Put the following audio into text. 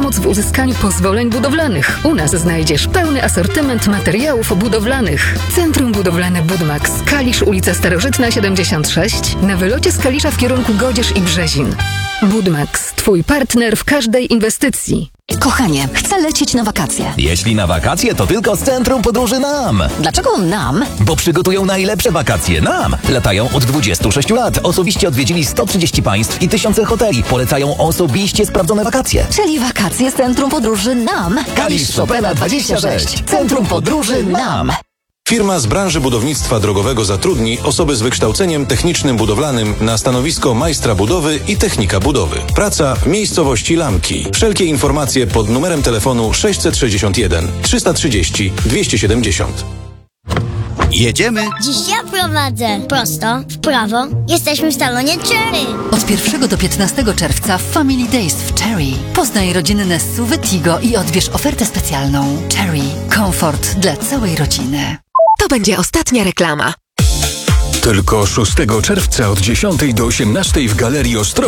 pomóc w uzyskaniu pozwoleń budowlanych. U nas znajdziesz pełny asortyment materiałów budowlanych. Centrum Budowlane Budmax, Kalisz, ulica Starożytna 76, na wylocie z Kalisza w kierunku Godzierz i Brzezin. Budmax, twój partner w każdej inwestycji. Kochanie, chcę lecieć na wakacje. Jeśli na wakacje, to tylko z Centrum Podróży NAM. Dlaczego nam? Bo przygotują najlepsze wakacje NAM. Latają od 26 lat. Osobiście odwiedzili 130 państw i tysiące hoteli. Polecają osobiście sprawdzone wakacje. Czyli wakacje z Centrum Podróży nam. Kalisz Chopina 26. Centrum Podróży NAM. Firma z branży budownictwa drogowego zatrudni osoby z wykształceniem technicznym budowlanym na stanowisko majstra budowy i technika budowy. Praca w miejscowości Lamki. Wszelkie informacje pod numerem telefonu 661 330 270. Jedziemy. Dziś ja prowadzę. Prosto, w prawo. Jesteśmy w salonie Cherry. Od 1 do 15 czerwca w Family Days w Cherry. Poznaj rodzinne SUV Tigo i odbierz ofertę specjalną. Cherry. Komfort dla całej rodziny. To będzie ostatnia reklama. Tylko 6 czerwca od 10 do 18 w Galerii Ostroga